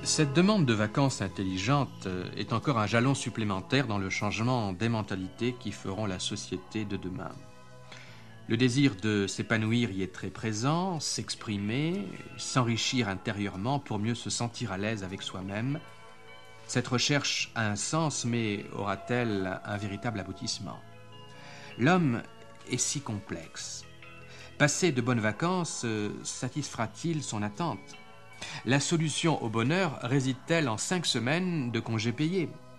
Cette demande de vacances intelligentes est encore un jalon supplémentaire dans le changement des mentalités qui feront la société de demain. Le désir de s'épanouir y est très présent, s'exprimer, s'enrichir intérieurement pour mieux se sentir à l'aise avec soi-même. Cette recherche a un sens, mais aura-t-elle un véritable aboutissement? L'homme est si complexe. Passer de bonnes vacances satisfera-t-il son attente? La solution au bonheur réside-t-elle en 5 semaines de congés payés?